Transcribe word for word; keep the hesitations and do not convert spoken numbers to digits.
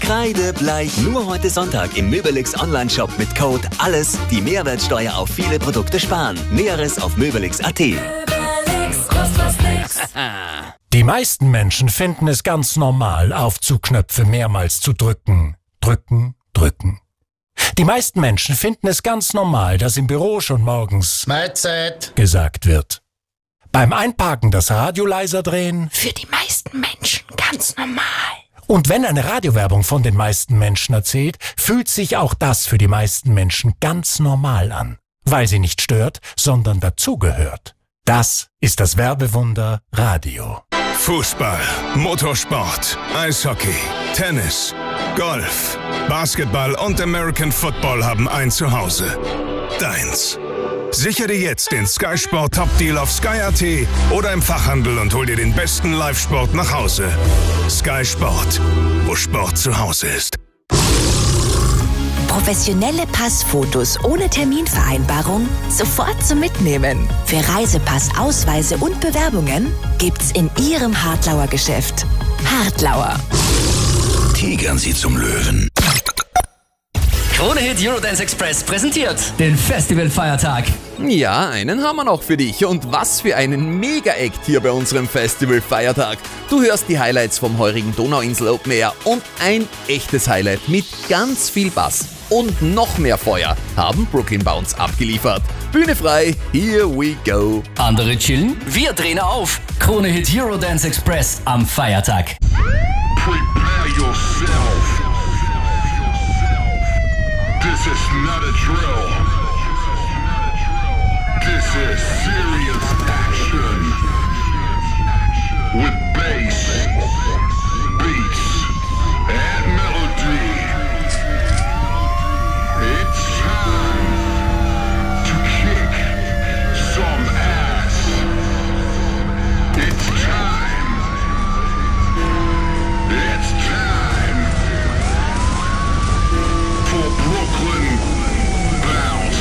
Kreidebleich. Nur heute Sonntag im Möbelix Online-Shop mit Code ALLES die Mehrwertsteuer auf viele Produkte sparen. Näheres auf möbelix punkt at. Möbelix, kostet was nix. Die meisten Menschen finden es ganz normal, Aufzugknöpfe mehrmals zu drücken. Drücken, drücken. Die meisten Menschen finden es ganz normal, dass im Büro schon morgens Mahlzeit gesagt wird. Beim Einparken das Radio leiser drehen. Für die meisten Menschen ganz normal. Und wenn eine Radiowerbung von den meisten Menschen erzählt, fühlt sich auch das für die meisten Menschen ganz normal an. Weil sie nicht stört, sondern dazugehört. Das ist das Werbewunder Radio. Fußball, Motorsport, Eishockey, Tennis, Golf, Basketball und American Football haben ein Zuhause. Deins. Sichere jetzt den Sky Sport Top Deal auf Sky Punkt at oder im Fachhandel und hol dir den besten Live-Sport nach Hause. Sky Sport, wo Sport zu Hause ist. Professionelle Passfotos ohne Terminvereinbarung sofort zum Mitnehmen. Für Reisepass, Ausweise und Bewerbungen gibt's in Ihrem Hartlauer Geschäft. Hartlauer. Tigern Sie zum Löwen. Krone-Hit Eurodance Express präsentiert den Festivalfeiertag. Ja, einen haben wir noch für dich. Und was für einen Mega-Act hier bei unserem Festivalfeiertag. Du hörst die Highlights vom heurigen Donauinsel Open Air und ein echtes Highlight mit ganz viel Bass und noch mehr Feuer haben Brooklyn Bounce abgeliefert. Bühne frei, here we go. Andere chillen, wir drehen auf. Krone-Hit Eurodance Express am Feiertag.